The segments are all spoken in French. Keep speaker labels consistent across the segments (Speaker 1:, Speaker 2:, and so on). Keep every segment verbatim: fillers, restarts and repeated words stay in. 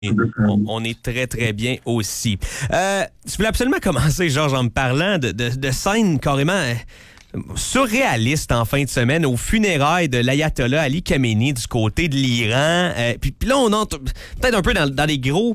Speaker 1: On, on est très, très bien aussi. Euh, tu voulais absolument commencer, Georges, en me parlant de, de, de scènes carrément euh, surréalistes en fin de semaine aux funérailles de l'ayatollah Ali Khamenei du côté de l'Iran. Euh, puis, puis là, on entre peut-être un peu dans, dans les gros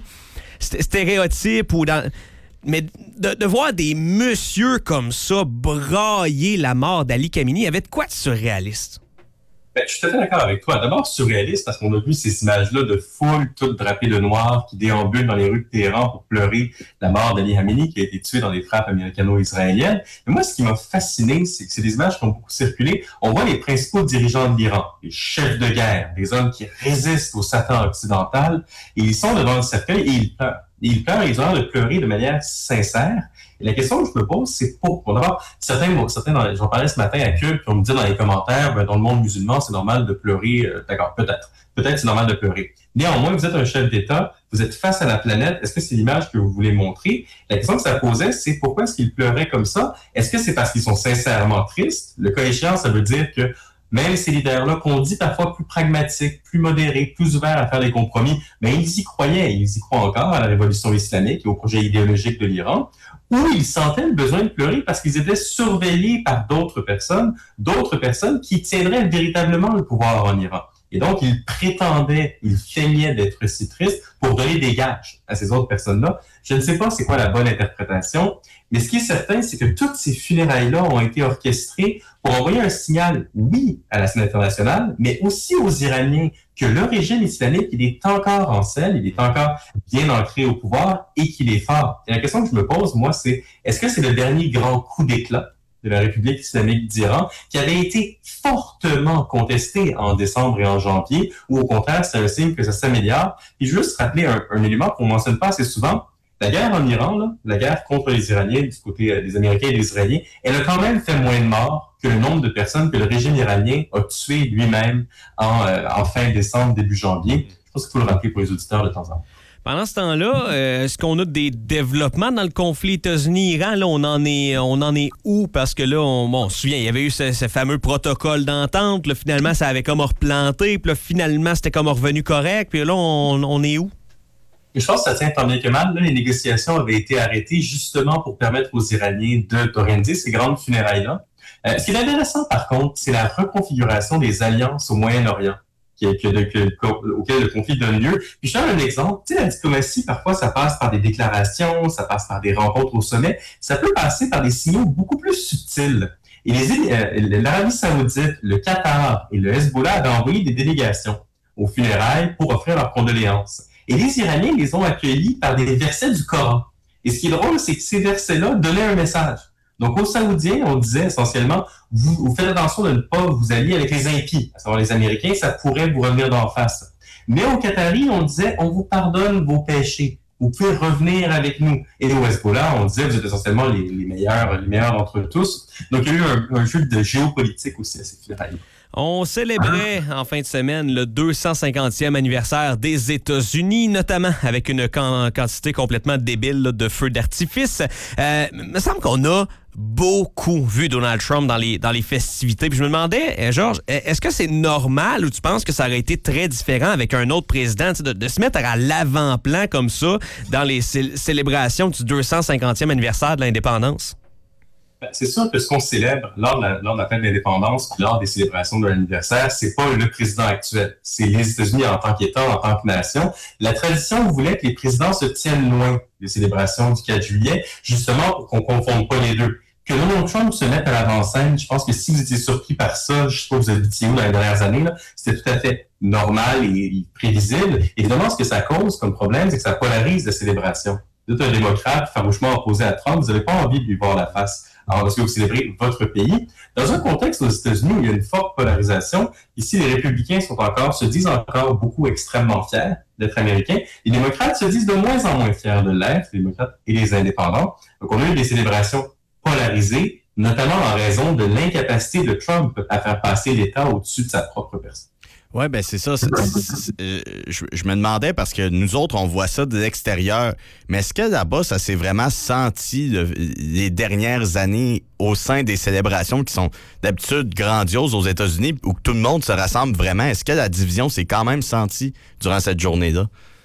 Speaker 1: stéréotypes ou dans... Mais de, de voir des messieurs comme ça brailler la mort d'Ali Khamenei, il y avait de quoi de surréaliste?
Speaker 2: Ben, je suis tout à fait d'accord avec toi. D'abord, surréaliste, parce qu'on a vu ces images-là de foule toutes drapées de noir qui déambulent dans les rues de Téhéran pour pleurer la mort d'Ali Khamenei qui a été tué dans des frappes américano-israéliennes. Mais moi, ce qui m'a fasciné, c'est que c'est des images qui ont beaucoup circulé. On voit les principaux dirigeants de l'Iran, les chefs de guerre, des hommes qui résistent au Satan occidental, et ils sont devant le cercueil et ils pleurent. Et ils pleurent et ils ont l'air de pleurer de manière sincère. Et la question que je me pose, c'est pourquoi. D'abord, certains, certains j'en parlais ce matin à Cube, puis on me dit dans les commentaires, ben, dans le monde musulman, c'est normal de pleurer. Euh, d'accord, peut-être. Peut-être c'est normal de pleurer. Néanmoins, vous êtes un chef d'État, vous êtes face à la planète. Est-ce que c'est l'image que vous voulez montrer? La question que ça posait, c'est pourquoi est-ce qu'ils pleuraient comme ça? Est-ce que c'est parce qu'ils sont sincèrement tristes? Le cas échéant, ça veut dire que même ces leaders-là, qu'on dit parfois plus pragmatiques, plus modérés, plus ouverts à faire des compromis, mais ils y croyaient, ils y croient encore à la révolution islamique et au projet idéologique de l'Iran, où ils sentaient le besoin de pleurer parce qu'ils étaient surveillés par d'autres personnes, d'autres personnes qui tiendraient véritablement le pouvoir en Iran. Et donc, ils prétendaient, ils feignaient d'être si tristes pour donner des gages à ces autres personnes-là. Je ne sais pas c'est quoi la bonne interprétation, mais ce qui est certain, c'est que toutes ces funérailles-là ont été orchestrées pour envoyer un signal, oui, à la scène internationale, mais aussi aux Iraniens, que le régime islamique, il est encore en selle, il est encore bien ancré au pouvoir et qu'il est fort. Et la question que je me pose, moi, c'est est-ce que c'est le dernier grand coup d'éclat de la République islamique d'Iran, qui avait été fortement contesté en décembre et en janvier, ou au contraire, c'est un signe que ça s'améliore. Et je veux juste rappeler un, un élément qu'on ne mentionne pas assez souvent. La guerre en Iran, là, la guerre contre les Iraniens, du côté euh, des Américains et des Israéliens, elle a quand même fait moins de morts que le nombre de personnes que le régime iranien a tuées lui-même en, euh, en fin décembre, début janvier. Je pense qu'il faut le rappeler pour les auditeurs de temps en temps.
Speaker 1: Pendant ce temps-là, euh, est-ce qu'on a des développements dans le conflit États-Unis-Iran? Là, on en est, on en est où? Parce que là, on, bon, on se souvient, il y avait eu ce, ce fameux protocole d'entente. Là, finalement, ça avait comme replanté. Puis là, finalement, c'était comme revenu correct. Puis là, on, on est où?
Speaker 2: Et je pense que ça tient tant bien que mal. Là, les négociations avaient été arrêtées justement pour permettre aux Iraniens de d'organiser ces grandes funérailles-là. Euh, ce qui est intéressant, par contre, c'est la reconfiguration des alliances au Moyen-Orient. Qui, que, que, auquel le conflit donne lieu. Puis je donne un exemple. Tu sais, la diplomatie, parfois, ça passe par des déclarations, ça passe par des rencontres au sommet. Ça peut passer par des signaux beaucoup plus subtils. Et les, euh, l'Arabie saoudite, le Qatar et le Hezbollah avaient envoyé des délégations aux funérailles pour offrir leurs condoléances. Et les Iraniens les ont accueillis par des versets du Coran. Et ce qui est drôle, c'est que ces versets-là donnaient un message. Donc, aux Saoudiens, on disait essentiellement, vous, vous faites attention de ne pas vous allier avec les impies, à savoir les Américains, ça pourrait vous revenir d'en face. Mais aux Qataris, on disait, on vous pardonne vos péchés, vous pouvez revenir avec nous. Et aux Hezbollah, on disait, vous êtes essentiellement les, les meilleurs, les meilleurs d'entre tous. Donc, il y a eu un, un jeu de géopolitique aussi à ces funérailles.
Speaker 1: On célébrait en fin de semaine le deux cent cinquantième anniversaire des États-Unis, notamment avec une can- quantité complètement débile là, de feux d'artifice. Euh, il me semble qu'on a beaucoup vu Donald Trump dans les, dans les festivités. Puis je me demandais, Georges, est-ce que c'est normal ou tu penses que ça aurait été très différent avec un autre président de, de se mettre à l'avant-plan comme ça dans les cé- célébrations du deux cent cinquantième anniversaire de l'indépendance?
Speaker 2: Ben, c'est sûr que ce qu'on célèbre lors de la, lors de la fête de l'indépendance, puis lors des célébrations de l'anniversaire, c'est pas le président actuel. C'est les États-Unis en tant qu'État, en tant que nation. La tradition voulait que les présidents se tiennent loin des célébrations du quatre juillet, justement pour qu'on confonde pas les deux. Que Donald Trump se mette à l'avant-scène, je pense que si vous étiez surpris par ça, je sais pas, vous habitiez où dans les dernières années, là, c'était tout à fait normal et, et prévisible. Évidemment, ce que ça cause comme problème, c'est que ça polarise la célébration. Vous êtes un démocrate farouchement opposé à Trump, vous n'avez pas envie de lui voir la face. Alors, parce que vous célébrez votre pays. Dans un contexte aux États-Unis où il y a une forte polarisation, ici, les républicains sont encore, se disent encore beaucoup extrêmement fiers d'être américains. Les démocrates se disent de moins en moins fiers de l'être, les démocrates et les indépendants. Donc, on a eu des célébrations polarisées, notamment en raison de l'incapacité de Trump à faire passer l'État au-dessus de sa propre personne.
Speaker 3: Oui, ben c'est ça. C'est, c'est, c'est, euh, je, je me demandais, parce que nous autres, on voit ça de l'extérieur, mais est-ce que là-bas, ça s'est vraiment senti le, les dernières années au sein des célébrations qui sont d'habitude grandioses aux États-Unis, où tout le monde se rassemble vraiment? Est-ce que la division s'est quand même sentie durant cette journée-là?